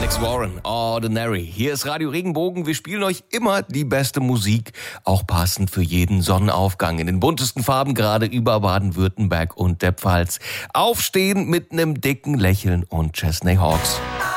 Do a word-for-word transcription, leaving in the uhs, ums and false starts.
Alex Warren, Ordinary. Hier ist Radio Regenbogen. Wir spielen euch immer die beste Musik, auch passend für jeden Sonnenaufgang. In den buntesten Farben, gerade über Baden-Württemberg und der Pfalz. Aufstehen mit einem dicken Lächeln und Chesney Hawks.